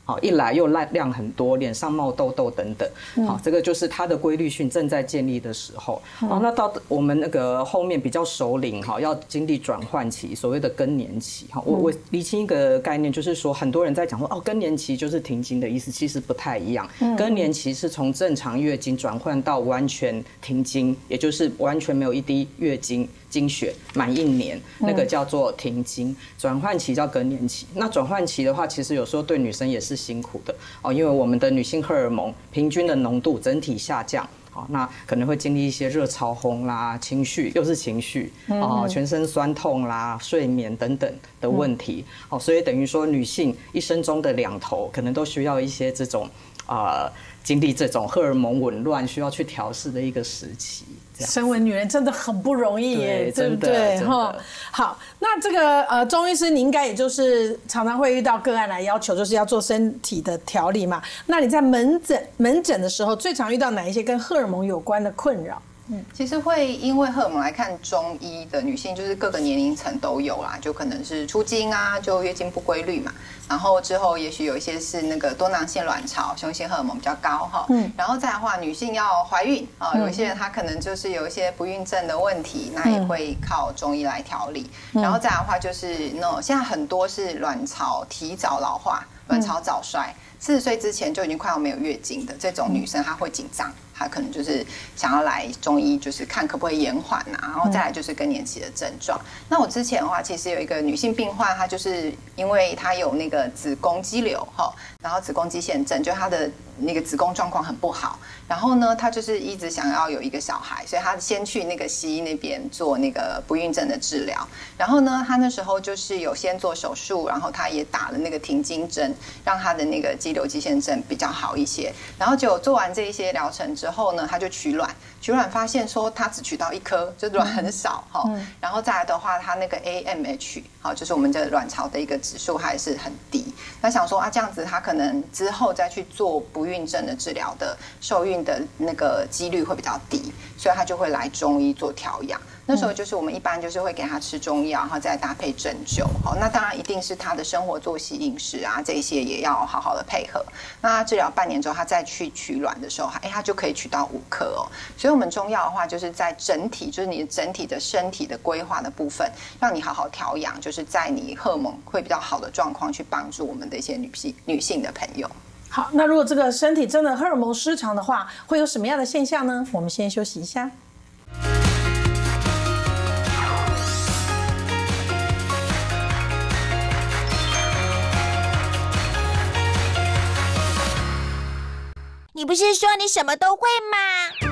好，一来又量很多，脸上冒痘痘等等，好，这个就是它的规律性正在建立的时候。好，那到我们那个后面比较熟龄，哈，要经历转换期，所谓的更年期。哈，我厘清一个概念，就是说很多人在讲说哦，更年期就是停经的意思，其实不太一样。更年期是从正常月经转换到完全停经，也就是完全没有一滴月经。经血满1年，那个叫做停经，转换期叫更年期。那转换期的话，其实有时候对女生也是辛苦的哦，因为我们的女性荷尔蒙平均的浓度整体下降。那可能会经历一些热潮红啦、情绪又是情绪全身酸痛啦、睡眠等等的问题所以等于说女性一生中的2头可能都需要一些这种经历这种荷尔蒙紊乱需要去调试的一个时期。 身为女人真的很不容易耶，对不对？好，那这个钟医师，你应该也就是常常会遇到个案来要求，就是要做身体的调理嘛。那你在门诊的时候，最常遇到哪一些跟荷尔蒙有关的困扰？ 其实会因为荷尔蒙来看中医的女性，就是各个年龄层都有啦，就可能是初经啊，就月经不规律嘛，然后之后也许有一些是那个多囊性卵巢，雄性荷尔蒙比较高哈，然后再来的话，女性要怀孕啊，有一些人她可能就是有一些不孕症的问题，那也会靠中医来调理，然后再来的话就是现在很多是卵巢提早老化，卵巢早衰，40岁之前就已经快要没有月经的这种女生，她会紧张。她可能就是想要来中医，就是看可不可以延缓啊，然后再来就是更年期的症状。那我之前的话，其实有一个女性病患，她就是因为她有那个子宫肌瘤然后子宫肌腺症，就她的那个子宫状况很不好。然后呢，她就是一直想要有一个小孩，所以她先去那个西医那边做那个不孕症的治疗。然后呢，她那时候就是有先做手术，然后她也打了那个停经针，让她的那个肌瘤肌腺症比较好一些。然后就做完这一些疗程之后呢，她就取卵发现说她只取到1颗，就卵很少然后再来的话，她那个 AMH 就是我们的卵巢的一个指数还是很低。那想说这样子她可能之后再去做不孕症的治疗的受孕的那个几率会比较低，所以她就会来中医做调养。那时候就是我们一般就是会给她吃中药，然后再搭配针灸。那当然一定是她的生活作息、饮食啊这些也要好好的配合。那她治疗半年之后，她再去取卵的时候，她就可以取到5颗哦。所以我们中药的话，就是在整体，就是你整体的身体的规划的部分，让你好好调养，就是在你荷尔蒙会比较好的状况，去帮助我们的一些女性的朋友。 好，那如果这个身体真的荷尔蒙失常的话，会有什么样的现象呢？我们先休息一下。 你不是说你什么都会吗？